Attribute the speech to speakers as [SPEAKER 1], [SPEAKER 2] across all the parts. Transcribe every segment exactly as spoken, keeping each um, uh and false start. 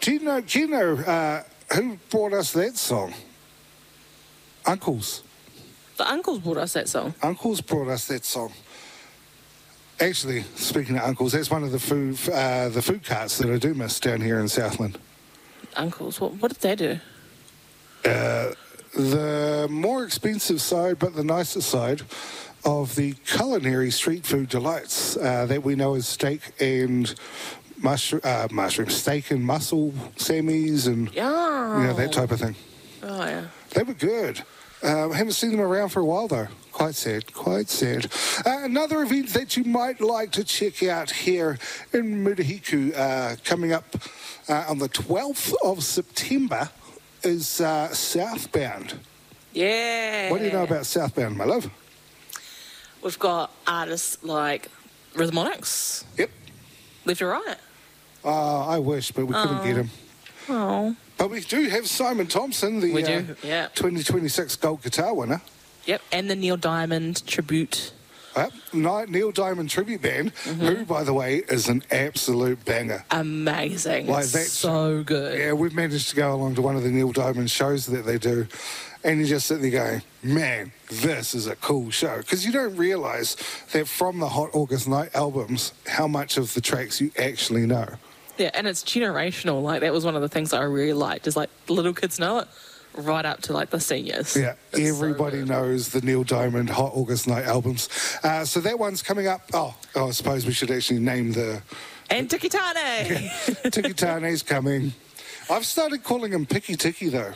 [SPEAKER 1] Do you know, do you know uh, who brought us that song? Uncles.
[SPEAKER 2] The uncles brought us that song.
[SPEAKER 1] Uncles brought us that song. Actually, speaking of uncles, that's one of the food uh, the food carts that I do miss down here in Southland.
[SPEAKER 2] Uncles, what, what did they do?
[SPEAKER 1] Uh, the more expensive side, but the nicer side of the culinary street food delights uh, that we know as steak and mushroom, uh, mushroom steak and mussel sammies and
[SPEAKER 2] Yeah.
[SPEAKER 1] you know, that type of thing.
[SPEAKER 2] Oh, yeah.
[SPEAKER 1] They were good. Um, haven't seen them around for a while, though. Quite sad, quite sad. Uh, another event that you might like to check out here in Murihiku uh, coming up uh, on the twelfth of September is uh, Southbound.
[SPEAKER 2] Yeah.
[SPEAKER 1] What do you know about Southbound, my love?
[SPEAKER 2] We've got artists like Rhythmonics,
[SPEAKER 1] Yep.
[SPEAKER 2] Left or Right.
[SPEAKER 1] Uh, I wish, but we couldn't
[SPEAKER 2] Oh.
[SPEAKER 1] get him.
[SPEAKER 2] Oh.
[SPEAKER 1] But we do have Simon Thompson, the
[SPEAKER 2] We do,
[SPEAKER 1] uh,
[SPEAKER 2] yeah.
[SPEAKER 1] twenty twenty-six Gold Guitar winner.
[SPEAKER 2] Yep, and the Neil Diamond tribute.
[SPEAKER 1] Uh, Neil Diamond Tribute Band,
[SPEAKER 2] Mm-hmm.
[SPEAKER 1] who, by the way, is an absolute banger.
[SPEAKER 2] Amazing.
[SPEAKER 1] Like,
[SPEAKER 2] It's
[SPEAKER 1] that's-
[SPEAKER 2] so good.
[SPEAKER 1] Yeah, we've managed to go along to one of the Neil Diamond shows that they do, and you just sit there going, man, this is a cool show. Because you don't realise that from the Hot August Night albums, how much of the tracks you actually know.
[SPEAKER 2] Yeah, and it's generational. Like, that was one of the things that I really liked, is like the little kids know it, right up to like the seniors.
[SPEAKER 1] Yeah,
[SPEAKER 2] It's so
[SPEAKER 1] everybody
[SPEAKER 2] good.
[SPEAKER 1] knows the Neil Diamond Hot August Night albums. Uh, so that one's coming up. Oh, oh, I suppose we should actually name the...
[SPEAKER 2] And Tiki Tane.
[SPEAKER 1] Tiki Tane's coming. I've started calling him Picky Tiki, though.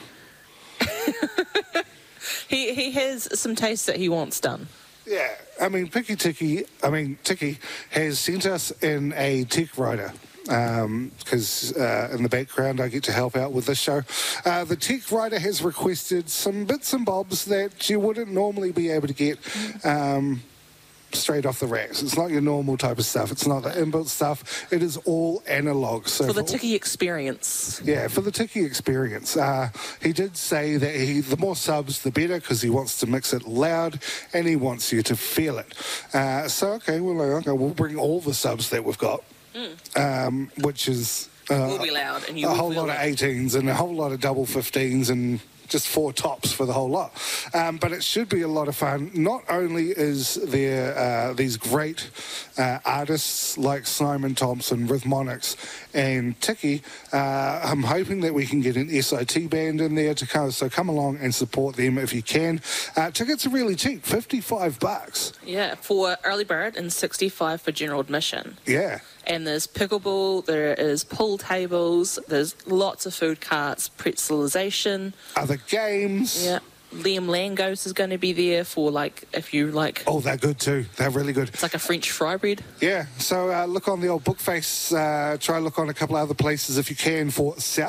[SPEAKER 2] he, he has some taste that he wants done.
[SPEAKER 1] Yeah, I mean, Picky Tiki, I mean, Tiki has sent us in a tech writer. Because um, uh, in the background I get to help out with this show. Uh, the tech writer has requested some bits and bobs that you wouldn't normally be able to get um, straight off the racks. It's not your normal type of stuff. It's not the inbuilt stuff. It is all analog. So
[SPEAKER 2] For the Tiki experience.
[SPEAKER 1] Yeah, for the Tiki experience. Uh, he did say that he, the more subs, the better, because he wants to mix it loud and he wants you to feel it. Uh, so, okay, well, okay, we'll bring all the subs that we've got. Mm. Um, which is uh,
[SPEAKER 2] Will be loud, and you
[SPEAKER 1] a
[SPEAKER 2] will
[SPEAKER 1] whole
[SPEAKER 2] feel
[SPEAKER 1] lot of
[SPEAKER 2] it.
[SPEAKER 1] eighteens and a whole lot of double fifteens and just four tops for the whole lot. Um, but it should be a lot of fun. Not only is there uh, these great uh, artists like Simon Thompson, Rhythmonics, and Tiki, uh, I'm hoping that we can get an S I T band in there to come. So come along and support them if you can. Uh, tickets are really cheap, fifty-five bucks.
[SPEAKER 2] Yeah, for early bird and sixty-five for general admission.
[SPEAKER 1] Yeah.
[SPEAKER 2] And there's pickleball, there is pool tables, there's lots of food carts, pretzelization.
[SPEAKER 1] Other games.
[SPEAKER 2] Yeah. Liam Langos is going to be there for, like, if you like...
[SPEAKER 1] Oh, they're good too. They're really good.
[SPEAKER 2] It's like a French fry bread.
[SPEAKER 1] Yeah, so uh, look on the old Bookface. Uh, try look on a couple of other places if you can for South.